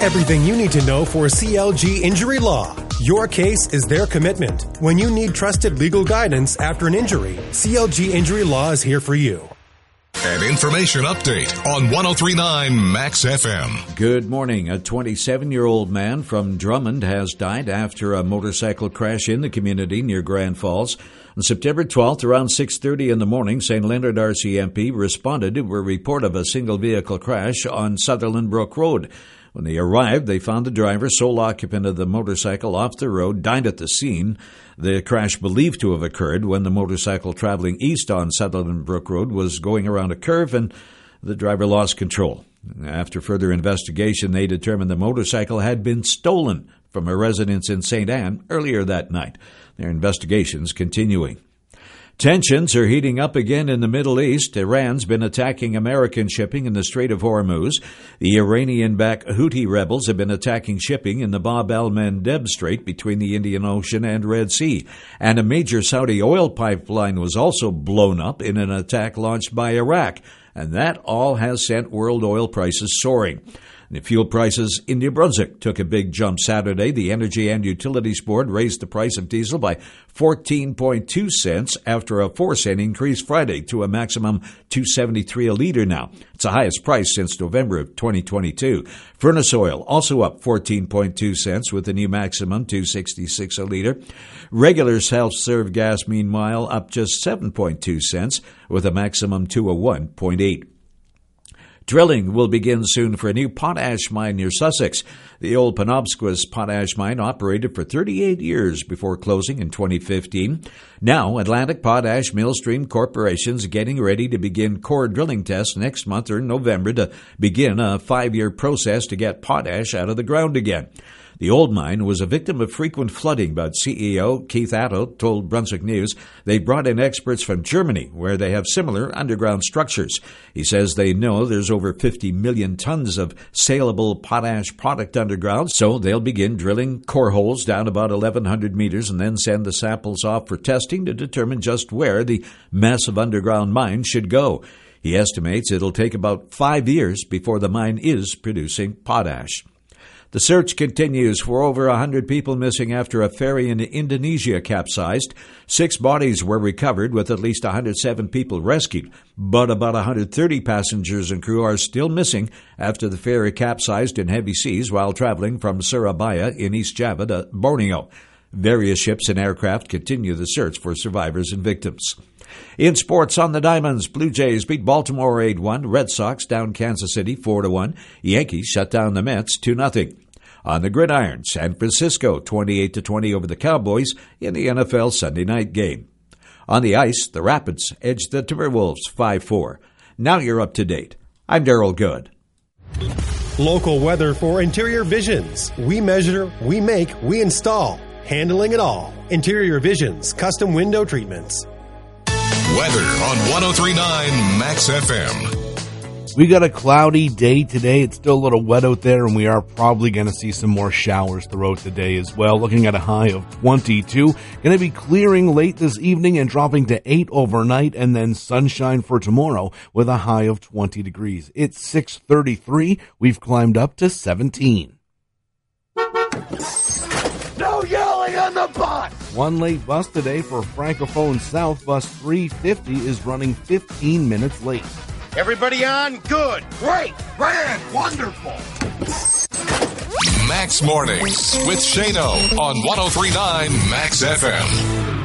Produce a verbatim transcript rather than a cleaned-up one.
Everything you need to know for C L G Injury Law. Your case is their commitment. When you need trusted legal guidance after an injury, C L G Injury Law is here for you. An information update on one oh three point nine Max F M. Good morning. A twenty-seven-year-old man from Drummond has died after a motorcycle crash in the community near Grand Falls. On September twelfth, around six thirty in the morning, Saint Leonard R C M P responded to a report of a single-vehicle crash on Sutherland Brook Road. When they arrived, they found the driver, sole occupant of the motorcycle, off the road, died at the scene. The crash believed to have occurred when the motorcycle traveling east on Sutherland Brook Road was going around a curve and the driver lost control. After further investigation, they determined the motorcycle had been stolen from a residence in Saint Anne earlier that night. Their investigations continuing. Tensions are heating up again in the Middle East. Iran's been attacking American shipping in the Strait of Hormuz. The Iranian-backed Houthi rebels have been attacking shipping in the Bab el-Mandeb Strait between the Indian Ocean and Red Sea. And a major Saudi oil pipeline was also blown up in an attack launched by Iraq. And that all has sent world oil prices soaring. The fuel prices in New Brunswick took a big jump Saturday. The Energy and Utilities Board raised the price of diesel by fourteen point two cents after a four cent increase Friday to a maximum two seventy-three a liter now. It's the highest price since November of twenty twenty-two. Furnace oil also up fourteen point two cents with a new maximum two sixty-six a liter. Regular self-serve gas, meanwhile, up just seven point two cents with a maximum two oh one point eight. Drilling will begin soon for a new potash mine near Sussex. The old Penobscot potash mine operated for thirty-eight years before closing in twenty fifteen. Now, Atlantic Potash Millstream Corporation is getting ready to begin core drilling tests next month or in November to begin a five-year process to get potash out of the ground again. The old mine was a victim of frequent flooding, but C E O Keith Atto told Brunswick News they brought in experts from Germany, where they have similar underground structures. He says they know there's over fifty million tons of saleable potash product underground, so they'll begin drilling core holes down about eleven hundred meters and then send the samples off for testing to determine just where the massive underground mine should go. He estimates it'll take about five years before the mine is producing potash. The search continues for over one hundred people missing after a ferry in Indonesia capsized. Six bodies were recovered with at least one hundred seven people rescued, but about one hundred thirty passengers and crew are still missing after the ferry capsized in heavy seas while traveling from Surabaya in East Java to Borneo. Various ships and aircraft continue the search for survivors and victims. In sports, on the Diamonds, Blue Jays beat Baltimore eight one. Red Sox down Kansas City four to one. Yankees shut down the Mets two nothing. On the gridiron, San Francisco twenty-eight to twenty over the Cowboys in the N F L Sunday night game. On the ice, the Rapids edged the Timberwolves five four. Now you're up to date. I'm Darrell Good. Local weather for Interior Visions. We measure, we make, we install. Handling it all. Interior Visions, custom window treatments. Weather on one oh three point nine Max F M. We got a cloudy day today. It's still a little wet out there, and we are probably going to see some more showers throughout the day as well. Looking at a high of twenty-two. Going to be clearing late this evening and dropping to eight overnight, and then sunshine for tomorrow with a high of twenty degrees. It's six thirty-three. We've climbed up to seventeen. No yelling on the bus! One late bus today for Francophone South. Bus three fifty is running fifteen minutes late. Everybody on? Good. Great. Grand. Wonderful. Max Mornings with Shano on one oh three point nine Max F M.